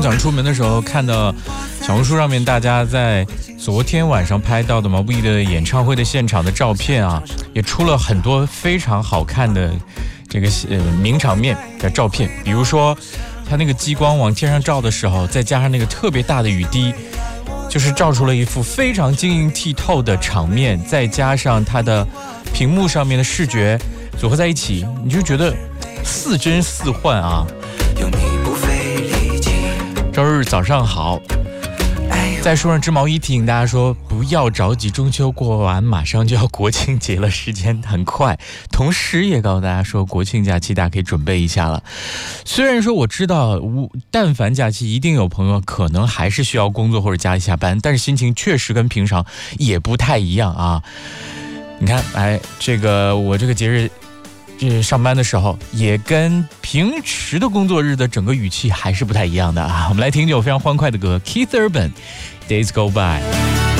早上出门的时候看到小红书上面大家在昨天晚上拍到的毛不易的演唱会的现场的照片啊，也出了很多非常好看的这个名场面的照片，比如说他那个激光往天上照的时候，再加上那个特别大的雨滴，就是照出了一幅非常晶莹剔透的场面，再加上他的屏幕上面的视觉组合在一起，你就觉得似真似幻啊。周日早上好，在说上织毛衣提醒大家说不要着急，中秋过完马上就要国庆节了，时间很快，同时也告诉大家说国庆假期大家可以准备一下了。虽然说我知道但凡假期一定有朋友可能还是需要工作或者家里下班，但是心情确实跟平常也不太一样啊。你看我这个节日上班的时候也跟平时的工作日的整个语气还是不太一样的啊。我们来听这首非常欢快的歌 Keith Urban Days Go By。